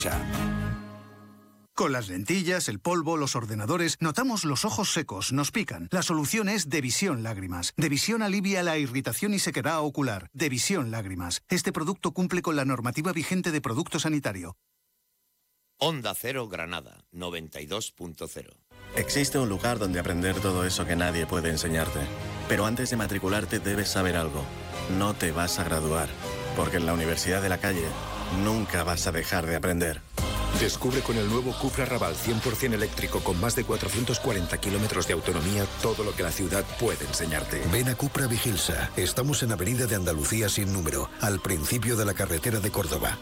Con las lentillas, el polvo, los ordenadores, notamos los ojos secos, nos pican. La solución es Devisión Lágrimas. Devisión alivia la irritación y sequedad ocular. Devisión Lágrimas. Este producto cumple con la normativa vigente de producto sanitario. Onda Cero Granada, 92.0. Existe un lugar donde aprender todo eso que nadie puede enseñarte. Pero antes de matricularte debes saber algo. No te vas a graduar, porque en la Universidad de la Calle nunca vas a dejar de aprender. Descubre con el nuevo Cupra Raval 100% eléctrico con más de 440 kilómetros de autonomía todo lo que la ciudad puede enseñarte. Ven a Cupra Vigilsa. Estamos en Avenida de Andalucía sin número, al principio de la carretera de Córdoba.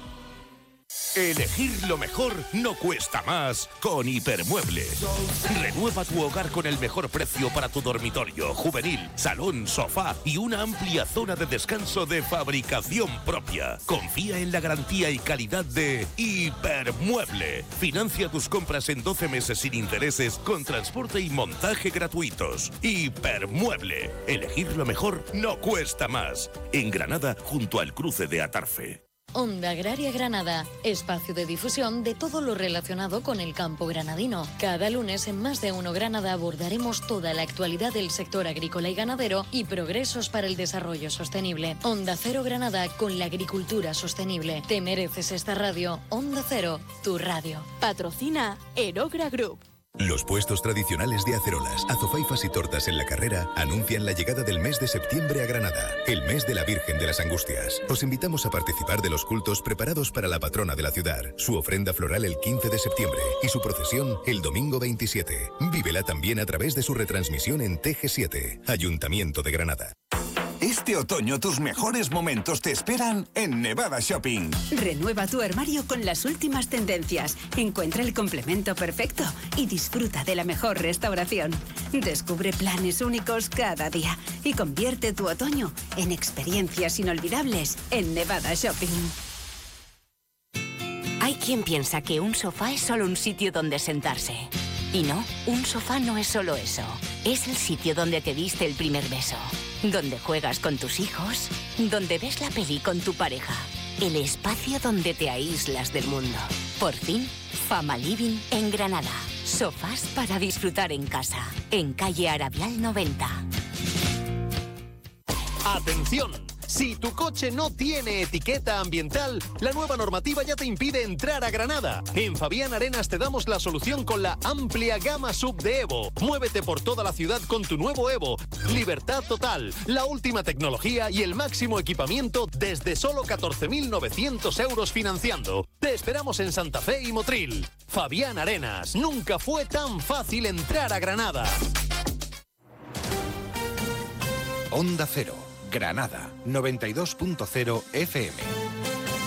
Elegir lo mejor no cuesta más con Hipermueble. Renueva tu hogar con el mejor precio para tu dormitorio, juvenil, salón, sofá y una amplia zona de descanso de fabricación propia. Confía en la garantía y calidad de Hipermueble. Financia tus compras en 12 meses sin intereses con transporte y montaje gratuitos. Hipermueble. Elegir lo mejor no cuesta más. En Granada, junto al cruce de Atarfe. Onda Agraria Granada, espacio de difusión de todo lo relacionado con el campo granadino. Cada lunes en Más de Uno Granada abordaremos toda la actualidad del sector agrícola y ganadero y progresos para el desarrollo sostenible. Onda Cero Granada con la agricultura sostenible. Te mereces esta radio. Onda Cero, tu radio. Patrocina Erogra Group. Los puestos tradicionales de acerolas, azofaifas y tortas en la carrera anuncian la llegada del mes de septiembre a Granada, el mes de la Virgen de las Angustias. Os invitamos a participar de los cultos preparados para la patrona de la ciudad, su ofrenda floral el 15 de septiembre y su procesión el domingo 27. Vívela también a través de su retransmisión en TG7, Ayuntamiento de Granada. Este otoño tus mejores momentos te esperan en Nevada Shopping. Renueva tu armario con las últimas tendencias. Encuentra el complemento perfecto y disfruta de la mejor restauración. Descubre planes únicos cada día y convierte tu otoño en experiencias inolvidables en Nevada Shopping. Hay quien piensa que un sofá es solo un sitio donde sentarse. Y no, un sofá no es solo eso. Es el sitio donde te diste el primer beso, donde juegas con tus hijos, donde ves la peli con tu pareja. El espacio donde te aíslas del mundo. Por fin, Fama Living en Granada. Sofás para disfrutar en casa. En calle Arabial 90. ¡Atención! Si tu coche no tiene etiqueta ambiental, la nueva normativa ya te impide entrar a Granada. En Fabián Arenas te damos la solución con la amplia gama sub de Evo. Muévete por toda la ciudad con tu nuevo Evo. Libertad total, la última tecnología y el máximo equipamiento desde solo 14.900 euros financiando. Te esperamos en Santa Fe y Motril. Fabián Arenas, nunca fue tan fácil entrar a Granada. Onda Cero, Granada, 92.0 FM.